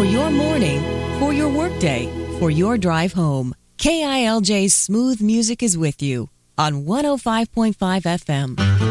For your morning, for your workday, for your drive home, KILJ's smooth music is with you on 105.5 FM.